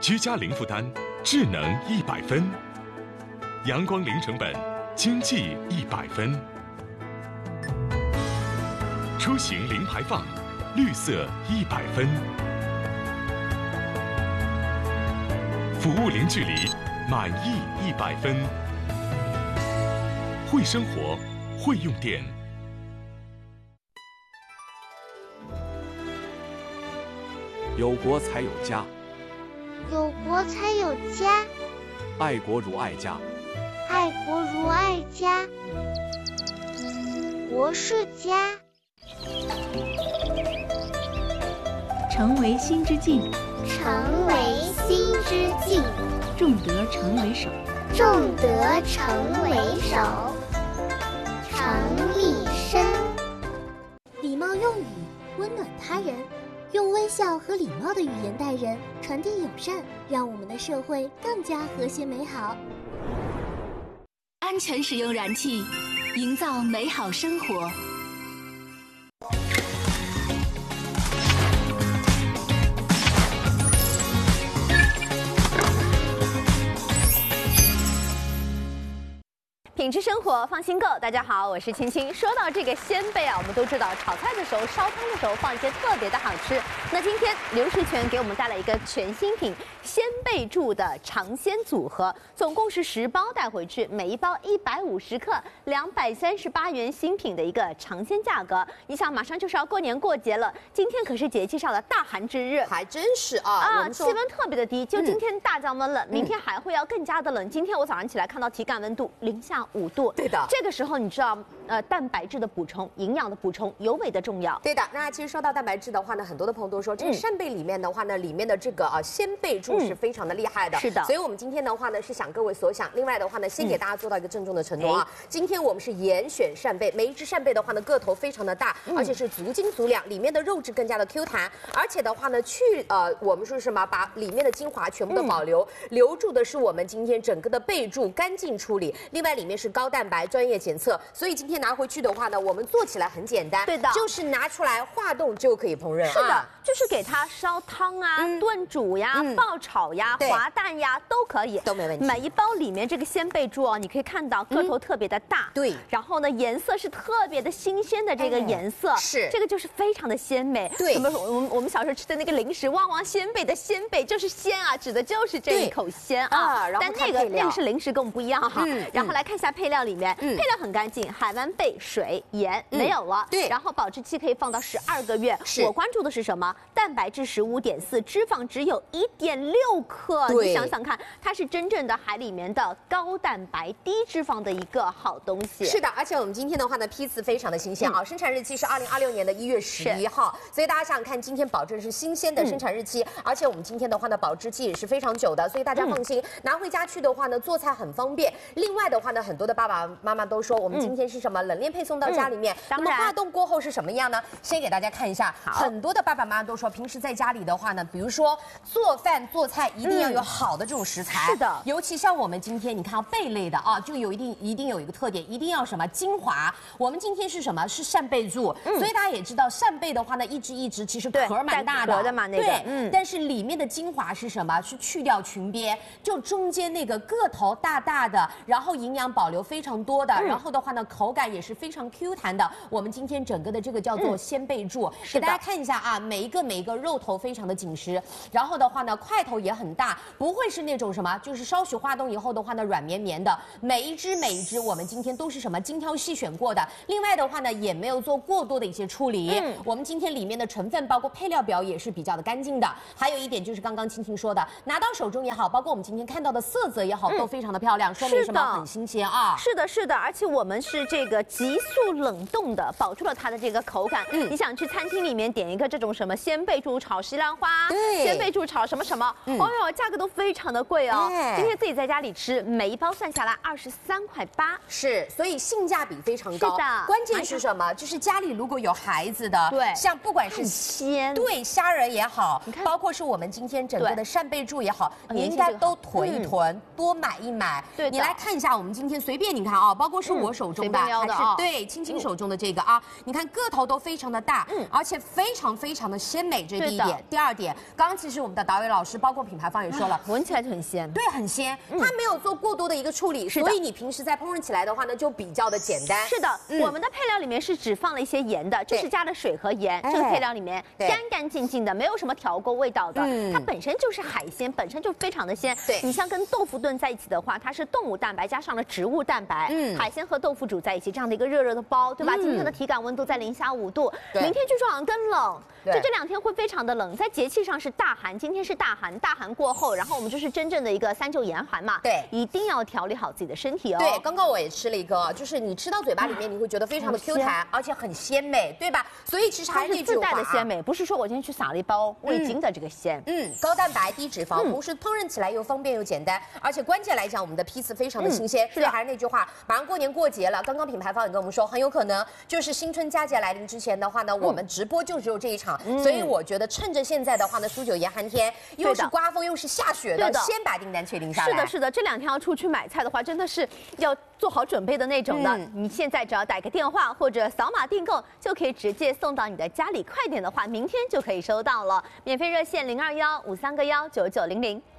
居家零负担，智能100分；阳光零成本，经济100分；出行零排放，绿色100分；服务零距离，满意100分。会生活，会用电。 有国才有家， 有国才有家， 爱国如爱家， 爱国如爱家。国是家。 成为心之境， 成为心之境， 重德成为首， 重德成为首，常立身。 礼貌用语，温暖他人，用微笑和礼貌的语言待人，传递友善，让我们的社会更加和谐美好。 安全使用燃气，营造美好生活。 品质生活，放心购。大家好，我是青青。说到这个鲜贝啊，我们都知道炒菜的时候、烧汤的时候放一些特别的好吃。那今天刘世全给我们带来一个全新品鲜贝柱的尝鲜组合，总共是10包带回去，每一包150克，238元新品的一个尝鲜价格。你想，马上就是要过年过节了，今天可是节气上的大寒之日， 还真是啊！ 气温特别的低，就今天大降温了，明天还会要更加的冷。今天我早上起来看到体感温度零下5度， 对的。 这个时候你知道，蛋白质的补充、营养的补充尤为的重要。 对的。那其实说到蛋白质的话呢，很多的朋友都说，这个扇贝里面的话呢，里面的这个鲜贝柱是非常的厉害的。 是的。 所以我们今天的话呢，是想各位所想。另外的话呢，先给大家做到一个郑重的承诺啊，今天我们是严选扇贝，每一只扇贝的话呢，个头非常的大，而且是足斤足两，里面的肉质更加的 Q 弹，而且的话呢，我们说什么，把里面的精华全部的保留，留住的是我们今天整个的贝柱干净处理。另外里面是高蛋白专业检测，所以今天拿回去的话呢，我们做起来很简单， 对的， 就是拿出来化冻就可以烹饪。 是的，就是给它烧汤啊、炖煮呀、爆炒呀、滑蛋呀都可以， 都没问题。 每一包里面这个鲜贝柱哦，你可以看到个头特别的大， 对， 然后呢颜色是特别的新鲜的这个颜色， 是这个就是非常的鲜美。 对， 我们小时候吃的那个零食旺旺鲜贝的鲜贝就是鲜啊，指的就是这一口鲜啊。但那个是零食跟我们不一样哈。然后来看一下配料里面，配料很干净，海湾贝、水、盐没有了。 对， 然后保质期可以放到12个月。我关注的是什么？蛋白质15.4，脂肪只有1.6克。你想想看，它是真正的海里面的高蛋白、低脂肪的一个好东西。 是的，而且我们今天的话呢，批次非常的新鲜啊，生产日期是2026年的1月11号，所以大家想想看，今天保证是新鲜的生产日期，而且我们今天的话呢，保质期也是非常久的，所以大家放心，拿回家去的话呢，做菜很方便。另外的话呢，很多的爸爸妈妈都说，我们今天是什么冷链配送到家里面，那么化冻过后是什么样呢？先给大家看一下，很多的爸爸妈妈都说，平时在家里的话呢，比如说做饭做菜一定要有好的这种食材， 是的， 尤其像我们今天你看到贝类的啊，就一定有一个特点，一定要什么精华。我们今天是什么？是扇贝柱，所以大家也知道，扇贝的话呢，一只其实壳蛮大的， 壳的嘛那个， 对，但是里面的精华是什么？是去掉裙边，就中间那个个头大大的，然后营养保留非常多的，然后的话呢，口感也是非常 Q 弹的。我们今天整个的这个叫做鲜贝柱，给大家看一下啊，每一个肉头非常的紧实，然后的话呢，块头也很大，不会是那种什么，就是稍许化冻以后的话呢，软绵绵的。每一只我们今天都是什么精挑细选过的。另外的话呢，也没有做过多的一些处理。我们今天里面的成分包括配料表也是比较的干净的。还有一点就是刚刚青青说的，拿到手中也好，包括我们今天看到的色泽也好，都非常的漂亮，说明什么？很新鲜啊。 是的，是的，而且我们是这个急速冷冻的，保住了它的这个口感。你想去餐厅里面点一个这种什么鲜贝柱炒西兰花，鲜贝柱炒什么什么，哎呦，价格都非常的贵哦。今天自己在家里吃，每一包算下来23.8块。 是，所以性价比非常高。 是的， 关键是什么？就是家里如果有孩子的， 对， 像不管是鲜， 对，虾仁也好，包括是我们今天整个的扇贝柱也好，你应该都囤一囤，多买一买。 对， 你来看一下，我们今天随便你看啊，包括是我手中的， 包的啊， 对，青青手中的这个啊，你看个头都非常的大，而且非常的鲜美，这是第一点。第二点，刚刚其实我们的导演老师，包括品牌方也说了， 闻起来就很鲜， 对，很鲜，它没有做过多的一个处理，所以你平时在烹饪起来的话呢，就比较的简单。 是的，我们的配料里面是只放了一些盐的，就是加了水和盐，这个配料里面干干净净的，没有什么调过味道的，它本身就是海鲜，本身就非常的鲜。 对， 你像跟豆腐炖在一起的话，它是动物蛋白加上了植物蛋白，海鲜和豆腐煮在一起，这样的一个热热的包，对吧？今天的体感温度在零下5度，明天据说好像更冷，就这2天会非常的冷，在节气上是大寒，今天是大寒，大寒过后，然后我们就是真正的一个3就严寒嘛， 对， 一定要调理好自己的身体哦。 对，刚刚我也吃了一个，就是你吃到嘴巴里面，你会觉得非常的 Q 弹，而且很鲜美，对吧？所以其实还是那句话， 自带的鲜美，不是说我今天去撒了一包味精的这个鲜， 高蛋白低脂肪，同时烹饪起来又方便又简单，而且关键来讲，我们的批次非常的新鲜。所以还是那句话，马上过年过节了，刚刚品牌方也跟我们说，很有可能就是新春佳节来临之前的话呢，我们直播就只有这一场，所以我觉得趁着现在的话呢，苏9严寒天，又是刮风又是下雪的，先把订单确定下来。 是的，是的，这2天要出去买菜的话，真的是要做好准备的那种的。你现在只要打个电话或者扫码订购，就可以直接送到你的家里，快点的话，明天就可以收到了。免费热线0215319900。